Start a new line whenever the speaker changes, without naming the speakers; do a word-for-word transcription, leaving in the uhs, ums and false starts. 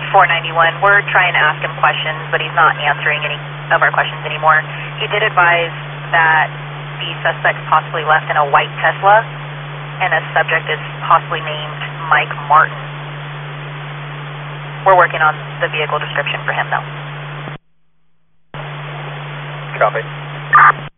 four ninety-one. We're trying to ask him questions, but he's not answering any of our questions anymore. He did advise that the suspect's possibly left in a white Tesla, and the subject is possibly named Mike Martin. We're working on the vehicle description for him, though.
Copy.